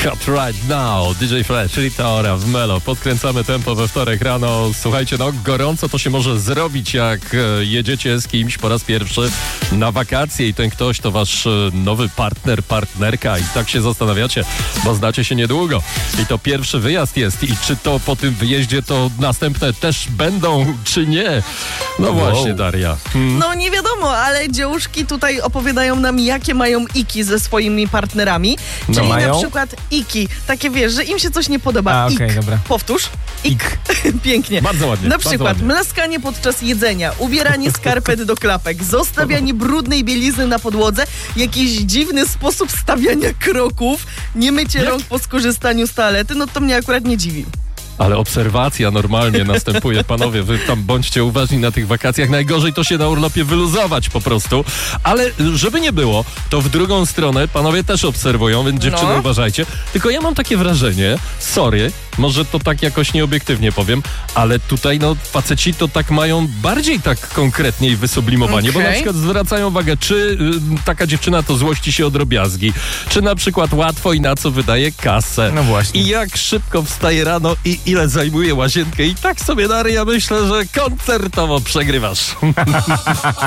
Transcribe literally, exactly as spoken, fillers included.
Hot Right Now, D J Fresh, Rita Ora w Melo. Podkręcamy tempo we wtorek rano. Słuchajcie, no gorąco to się może zrobić, jak jedziecie z kimś po raz pierwszy na wakacje i ten ktoś to wasz nowy partner, partnerka i tak się zastanawiacie, bo znacie się niedługo. I to pierwszy wyjazd jest i czy to po tym wyjeździe to następne też będą, czy nie? No wow. właśnie, Daria. Hmm. No nie wiadomo, ale dziełuszki tutaj opowiadają nam, jakie mają iki ze swoimi partnerami. No Czyli mają? na przykład iki. Takie wiesz, że im się coś nie podoba. A, okej, Ik. dobra. Powtórz. Ik. Pięknie. Bardzo ładnie. Na bardzo przykład ładnie. mlaskanie podczas jedzenia, ubieranie skarpet do klapek, zostawianie brudnej bielizny na podłodze, jakiś dziwny sposób stawiania kroków, nie mycie Jak? rąk po skorzystaniu z toalety, no to mnie akurat nie dziwi. Ale obserwacja normalnie następuje. Panowie, wy tam bądźcie uważni na tych wakacjach. Najgorzej to się na urlopie wyluzować po prostu. Ale żeby nie było, to w drugą stronę panowie też obserwują, więc dziewczyny No. uważajcie. Tylko ja mam takie wrażenie, sorry, może to tak jakoś nieobiektywnie powiem, ale tutaj no faceci to tak mają bardziej tak konkretnie i wysublimowanie, bo Okej. na przykład zwracają uwagę, czy y, taka dziewczyna to złości się o drobiazgi, czy na przykład łatwo i na co wydaje kasę. No właśnie. I jak szybko wstaje rano i ile zajmuje łazienkę. I tak sobie, Daria, myślę, że koncertowo przegrywasz.